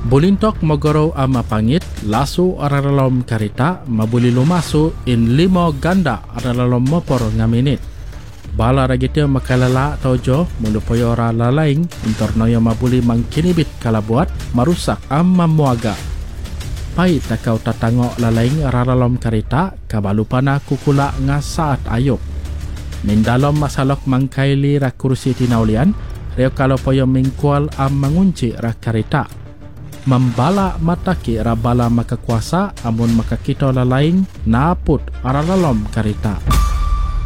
Bulintok mogoro ama pangit lasu aralalom karita mabuli lumasu in 5 ganda aralalom mopor ngaminit. Bala ragitia makalala tojo mulupoyo ora lalaing intornoyo mabuli mangkinibit kalabuat marusak amma muaga. Pai takau tatangok lalaing aralalom karita kabalupana kukula ngasaat ayuk. Mindalom masalok mangkaili rakursi tinaulian reo kalau poyo mingkual mangunci rakarita. Membala mataki rabala makakuasa amun makakito lalaing naput aralalom karita.